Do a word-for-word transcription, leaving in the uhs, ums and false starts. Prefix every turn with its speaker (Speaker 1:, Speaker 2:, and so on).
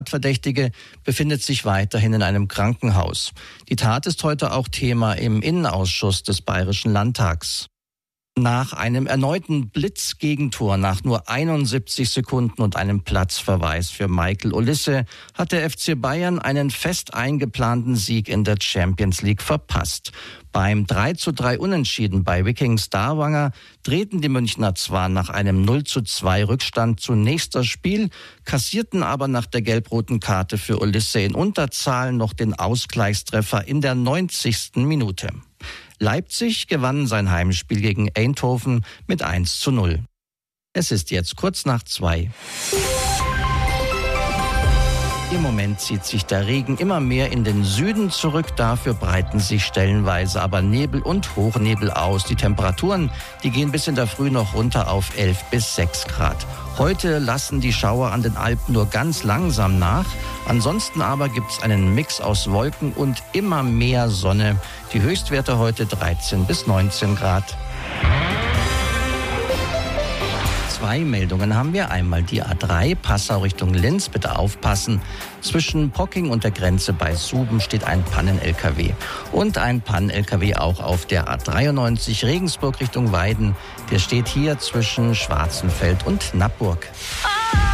Speaker 1: Verdächtige befindet sich weiterhin in einem Krankenhaus. Die Tat ist heute auch Thema im Innenausschuss des Bayerischen Landtags. Nach einem erneuten Blitzgegentor nach nur einundsiebzig Sekunden und einem Platzverweis für Michael Olise hat der F C Bayern einen fest eingeplanten Sieg in der Champions League verpasst. Beim drei zu drei Unentschieden bei Viking Stavanger drehten die Münchner zwar nach einem null zu zwei Rückstand zunächst das Spiel, kassierten aber nach der gelb-roten Karte für Olise in Unterzahl noch den Ausgleichstreffer in der neunzigsten Minute. Leipzig gewann sein Heimspiel gegen Eindhoven mit eins zu null. Es ist jetzt kurz nach zwei. Im Moment zieht sich der Regen immer mehr in den Süden zurück. Dafür breiten sich stellenweise aber Nebel und Hochnebel aus. Die Temperaturen, die gehen bis in der Früh noch runter auf elf bis sechs Grad. Heute lassen die Schauer an den Alpen nur ganz langsam nach. Ansonsten aber gibt's einen Mix aus Wolken und immer mehr Sonne. Die Höchstwerte heute dreizehn bis neunzehn Grad. Zwei Meldungen haben wir. Einmal die A drei, Passau Richtung Linz, bitte aufpassen. Zwischen Pocking und der Grenze bei Suben steht ein Pannen-L K W. Und ein Pannen-L K W auch auf der A dreiundneunzig, Regensburg Richtung Weiden. Der steht hier zwischen Schwarzenfeld und Nappburg.